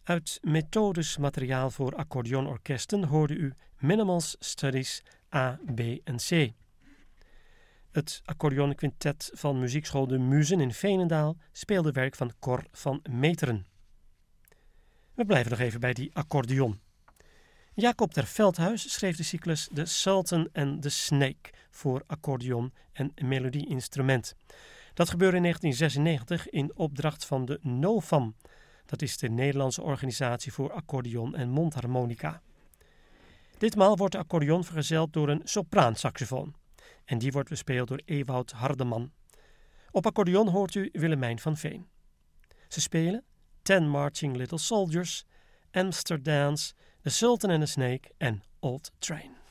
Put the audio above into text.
Uit methodisch materiaal voor accordeonorkesten hoorde u Minimals Studies A, B en C. Het accordeonquintet van muziekschool De Muzen in Veenendaal speelde werk van Cor van Meteren. We blijven nog even bij die accordeon. Jacob ter Veldhuis schreef de cyclus The Sultan and the Snake voor accordeon en melodieinstrument. Dat gebeurde in 1996 in opdracht van de NOFAM. Dat is de Nederlandse organisatie voor accordeon en mondharmonica. Ditmaal wordt de accordeon vergezeld door een sopraansaxofoon. En die wordt bespeeld door Ewout Hardeman. Op accordeon hoort u Willemijn van Veen. Ze spelen 10 Marching Little Soldiers, Amsterdams, The Sultan and the Snake en Old Train.